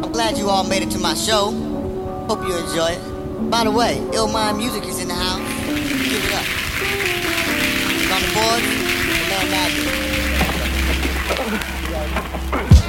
Glad you all made it to my show. Hope you enjoy it. By the way, Ill Mind Music is in the house. Give it up. On the board, the man Magic.